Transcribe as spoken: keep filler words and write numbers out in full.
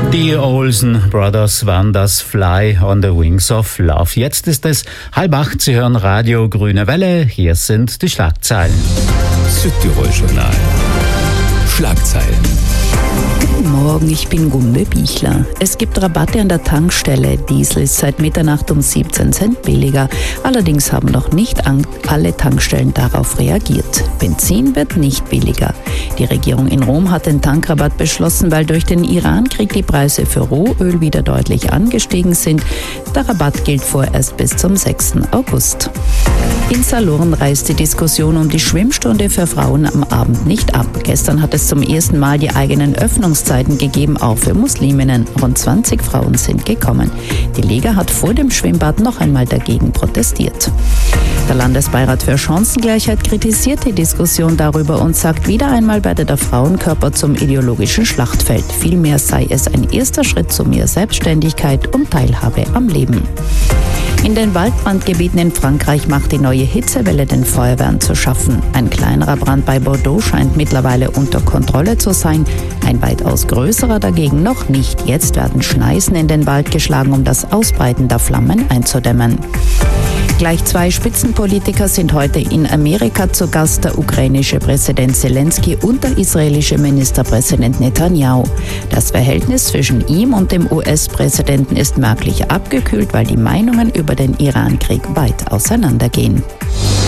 Die Olsen Brothers waren das Fly on the Wings of Love. Jetzt ist es halb acht, Sie hören Radio Grüne Welle. Hier sind die Schlagzeilen. Südtirol Journal. Schlagzeilen. Guten Morgen, ich bin Gunde Bichler. Es gibt Rabatte an der Tankstelle. Diesel ist seit Mitternacht um siebzehn Cent billiger. Allerdings haben noch nicht alle Tankstellen darauf reagiert. Benzin wird nicht billiger. Die Regierung in Rom hat den Tankrabatt beschlossen, weil durch den Iran-Krieg die Preise für Rohöl wieder deutlich angestiegen sind. Der Rabatt gilt vorerst bis zum sechsten August. In Salurn reißt die Diskussion um die Schwimmstunde für Frauen am Abend nicht ab. Gestern hat es zum ersten Mal die eigenen Öffnungszeiten gegeben, auch für Musliminnen. Rund zwanzig Frauen sind gekommen. Die Liga hat vor dem Schwimmbad noch einmal dagegen protestiert. Der Landesbeirat für Chancengleichheit kritisiert die Diskussion darüber und sagt wieder einmal, werde der Frauenkörper zum ideologischen Schlachtfeld. Vielmehr sei es ein erster Schritt zu mehr Selbstständigkeit und Teilhabe am Leben. In den Waldbrandgebieten in Frankreich macht die neue Hitzewelle den Feuerwehren zu schaffen. Ein kleinerer Brand bei Bordeaux scheint mittlerweile unter Kontrolle zu sein, ein weitaus größerer dagegen noch nicht. Jetzt werden Schneisen in den Wald geschlagen, um das Ausbreiten der Flammen einzudämmen. Gleich zwei Spitzenpolitiker sind heute in Amerika zu Gast, der ukrainische Präsident Zelensky und der israelische Ministerpräsident Netanyahu. Das Verhältnis zwischen ihm und dem U S-Präsidenten ist merklich abgekühlt, weil die Meinungen über den Iran-Krieg weit auseinandergehen.